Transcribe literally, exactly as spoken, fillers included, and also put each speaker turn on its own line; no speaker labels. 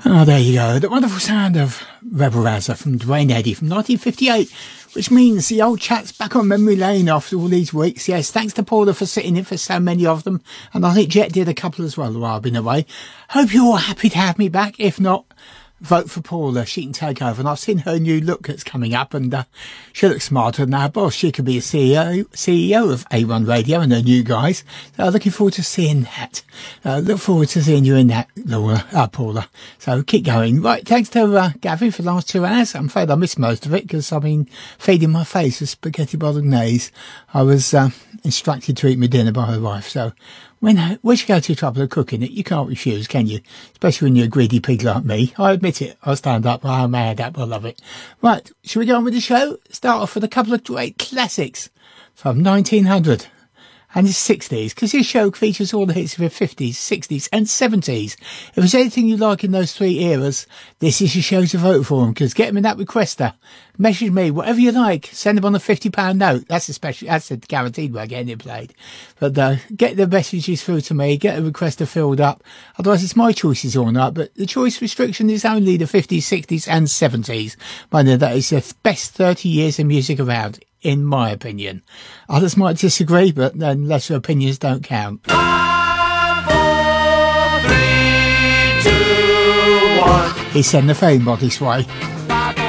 Oh, there you go. The wonderful sound of Rebel Rouser from Duane Eddy from nineteen fifty-eight, which means the old chat's back on memory lane after all these weeks. Yes, thanks to Paula for sitting in for so many of them. And I think Jet did a couple as well while I've been away. Hope you're all happy to have me back. If not, vote for Paula. She can take over. And I've seen her new look that's coming up, and uh, she looks smarter than our boss. She could be a C E O, C E O of A one Radio and her new guys. So looking forward to seeing that. Uh, look forward to seeing you in that, Laura, uh, Paula. So keep going. Right, thanks to uh, Gavin for the last two hours. I'm afraid I missed most of it because I've been feeding my face with spaghetti bolognese. I was uh, instructed to eat my dinner by her wife. So when once you go to the trouble of cooking it, you can't refuse, can you? Especially when you're a greedy pig like me. I admit it. I'll stand up. I'll mad up. I love it. Right, shall we go on with the show? Start off with a couple of great classics from nineteen hundred and the sixties, because this show features all the hits of the fifties, sixties and seventies. If there's anything you like in those three eras, this is your show to vote for them, because get them in that requester. Message me, whatever you like. Send them on a fifty pound note. That's a special, that's a guaranteed way of getting it played. But uh, get the messages through to me, get the requester filled up. Otherwise, it's my choices all night. But the choice restriction is only the fifties, sixties and seventies. Mind you, that is the best thirty years of music around, in my opinion. Others might disagree, but then lesser opinions don't count.
Five, four, three, two, one.
He's sending the phone body sway.